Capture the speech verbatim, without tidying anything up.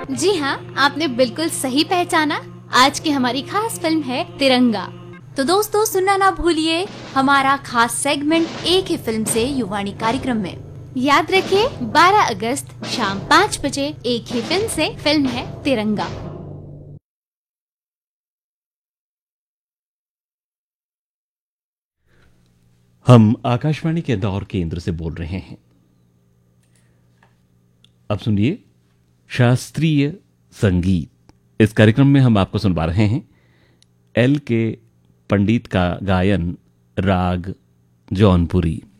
जी हाँ, आपने बिल्कुल सही पहचाना। आज की हमारी खास फिल्म है तिरंगा। तो दोस्तों, सुनना ना भूलिए हमारा खास सेगमेंट एक ही फिल्म से युवाणी कार्यक्रम में। याद रखिए, बारह अगस्त शाम पाँच बजे एक ही फिल्म से फिल्म है तिरंगा। हम आकाशवाणी के इंदौर केंद्र से बोल रहे हैं। अब सुनिए शास्त्रीय संगीत। इस कार्यक्रम में हम आपको सुनवा रहे हैं एल के पंडित का गायन राग जौनपुरी।